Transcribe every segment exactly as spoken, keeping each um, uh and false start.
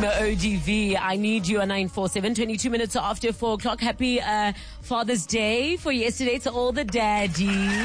Nima O D V, I Need You on nine four seven, twenty-two minutes after four o'clock. Happy uh, Father's Day for yesterday to all the daddies.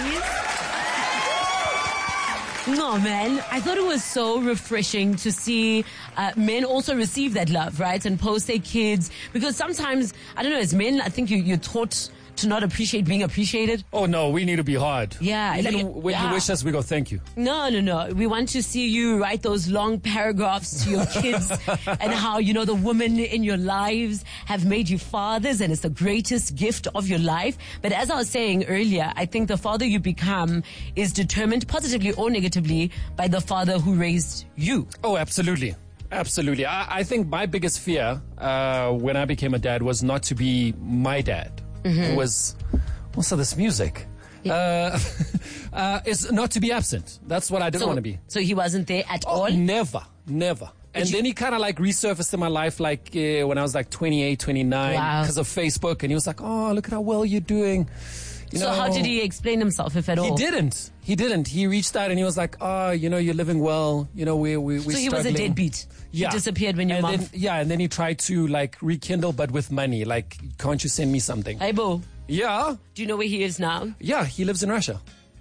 No, man, I thought it was so refreshing to see uh, men also receive that love, right? And post their kids. Because sometimes, I don't know, as men, I think you, you're taught to not appreciate being appreciated. Oh, no, we need to be hard. Yeah. Even like, when yeah. you wish us, we go, thank you. No, no, no. We want to see you write those long paragraphs to your kids and how, you know, the women in your lives have made you fathers and it's the greatest gift of your life. But as I was saying earlier, I think the father you become is determined positively or negatively by the father who raised you. Oh, absolutely. Absolutely. I, I think my biggest fear uh, when I became a dad was not to be my dad. Mm-hmm. It was also this music. Yeah. Uh, uh, is not to be absent. That's what I didn't so, want to be. So he wasn't there at oh, all? Never, never. And Did then you- he kind of like resurfaced in my life like uh, when I was like twenty-eight, twenty-nine Wow. because of Facebook. And he was like, oh, look at how well you're doing. You so know, how did he explain himself, if at all? He didn't. He didn't. He reached out and he was like, oh, you know, you're living well. You know, we we we So he was a deadbeat. Yeah. He disappeared when your and mom... then, yeah, and then he tried to like rekindle, but with money. Like, can't you send me something? Aibo, Yeah. do you know where he is now? Yeah, he lives in Russia.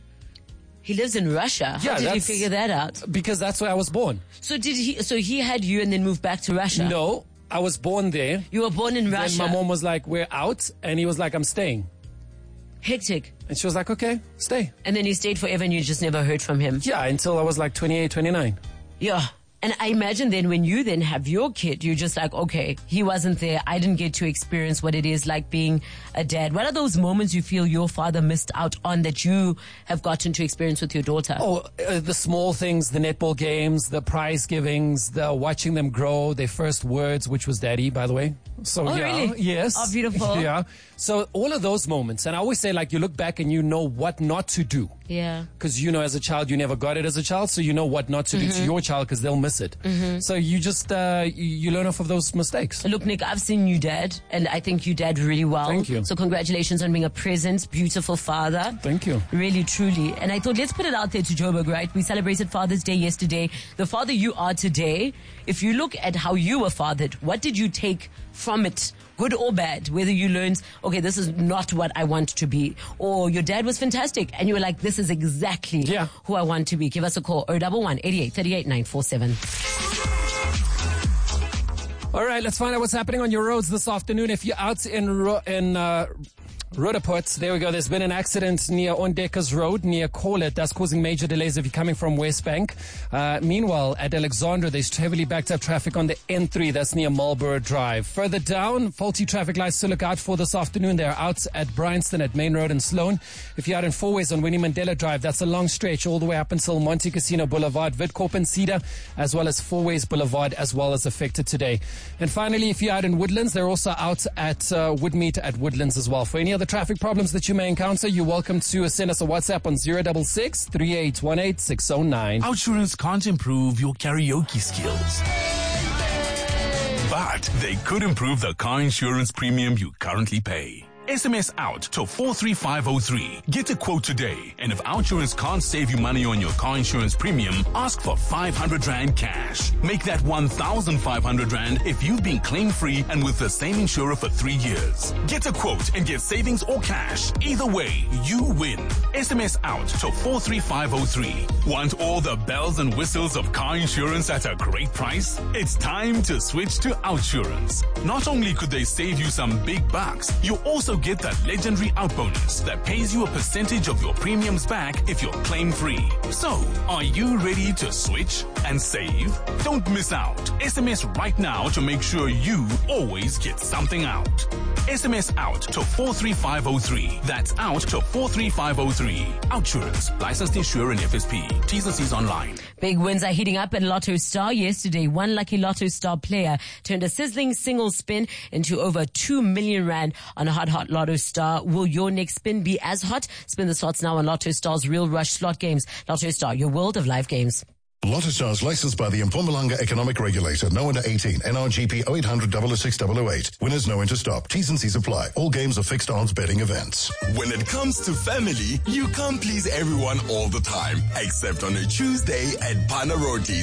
He lives in Russia. Yeah, How did he that's- figure that out? Because that's where I was born. So did he? So he had you and then moved back to Russia? No, I was born there. You were born in And Russia. my mom was like, we're out. And he was like, I'm staying. Hectic. And she was like, okay, stay. And then he stayed forever and you just never heard from him. Yeah, until I was like twenty-eight, twenty-nine. Yeah. And I imagine then when you then have your kid, you're just like, okay, he wasn't there. I didn't get to experience what it is like being a dad. What are those moments you feel your father missed out on that you have gotten to experience with your daughter? Oh, uh, the small things, the netball games, the prize givings, the watching them grow, their first words, which was daddy, by the way. So, Oh, yeah, really? yes. Oh, beautiful. Yeah. So all of those moments. And I always say, like, you look back and you know what not to do. Yeah. Because, you know, as a child, you never got it as a child. So you know what not to Mm-hmm. do to your child because they'll miss it. Mm-hmm. So you just, uh, you, you learn off of those mistakes. Look, Nick, I've seen you dad, and I think you dad really well. Thank you. So congratulations on being a present, beautiful father. Thank you. Really, truly. And I thought, let's put it out there to Joburg, right? We celebrated Father's Day yesterday. The father you are today, if you look at how you were fathered, what did you take from it? Good or bad, whether you learned, okay, this is not what I want to be, or your dad was fantastic, and you were like, this is exactly Yeah. who I want to be. Give us a call, oh one one, eighty-eight, thirty-eight, nine four seven. All right, let's find out what's happening on your roads this afternoon. If you're out in Ro- in uh, Roodepoort, there we go. There's been an accident near Ondekas Road, near Corlet. That's causing major delays if you're coming from West Bank. Uh, meanwhile, at Alexandra, there's heavily backed up traffic on the N three. That's near Marlborough Drive. Further down, faulty traffic lights to look out for this afternoon. They're out at Bryanston, at Main Road and Sloane. If you're out in Fourways on Winnie Mandela Drive, that's a long stretch all the way up until Monte Casino Boulevard, Vidcorp and Cedar, as well as Fourways Boulevard, as well as affected today. And finally, if you're out in Woodlands, they're also out at uh, Woodmead at Woodlands as well. For any other traffic problems that you may encounter, you're welcome to send us a WhatsApp on zero six six, three eight one eight, six zero nine. Outsurance can't improve your karaoke skills, but they could improve the car insurance premium you currently pay. S M S out to four three five zero three. Get a quote today. And if Outsurance can't save you money on your car insurance premium, ask for five hundred rand cash. Make that one thousand five hundred rand if you've been claim free and with the same insurer for three years. Get a quote and get savings or cash. Either way, you win. S M S out to four three five zero three. Want all the bells and whistles of car insurance at a great price? It's time to switch to Outsurance. Not only could they save you some big bucks, you also get that legendary out bonus that pays you a percentage of your premiums back if you're claim free. So, are you ready to switch and save? Don't miss out. S M S right now to make sure you always get something out. S M S out to four three five zero three. That's out to four three five zero three. Outsurance, licensed insurer and F S P. T's and C's online. Big wins are heating up at Lotto Star. Yesterday, one lucky Lotto Star player turned a sizzling single spin into over two million rand on a hot, hot Lotto Star. Will your next spin be as hot? Spin the slots now on Lotto Star's Real Rush slot games. Lotto Star, your world of live games. Lotto Stars licensed by the Mpumalanga Economic Regulator. No under eighteen. N R G P oh eight hundred, double oh six, double oh eight. Winners know when to stop. T's and C's apply. All games are fixed odds betting events. When it comes to family, you can't please everyone all the time. Except on a Tuesday at Panarotis.